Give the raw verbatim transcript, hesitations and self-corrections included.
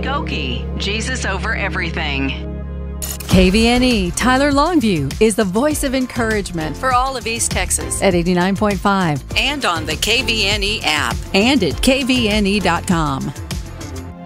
Goki, Jesus over everything. K V N E Tyler Longview is the voice of encouragement for all of East Texas at eighty-nine point five and on the K V N E app and at K V N E dot com.